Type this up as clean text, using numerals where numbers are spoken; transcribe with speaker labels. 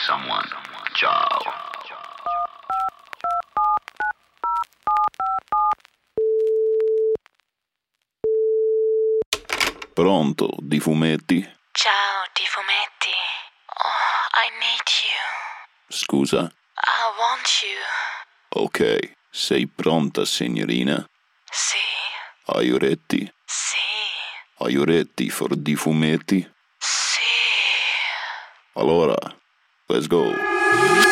Speaker 1: someone. Ciao.
Speaker 2: Pronto, di fumetti?
Speaker 3: Ciao, di fumetti. Oh, I need you.
Speaker 2: Scusa?
Speaker 3: I want you.
Speaker 2: Ok, sei pronta, signorina?
Speaker 3: Sì,
Speaker 2: Are you ready?
Speaker 3: sì,
Speaker 2: Are you ready for di fumetti?
Speaker 3: sì.
Speaker 2: Allora, let's go.